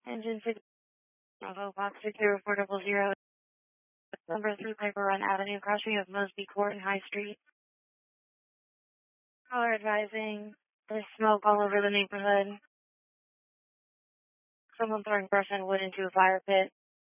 Engine 6, Bravo, Box 60400, number 3 Piper Run Avenue, crossing of Mosby Court and High Street. Caller advising there's smoke all over the neighborhood. Someone throwing brush and wood into a fire pit.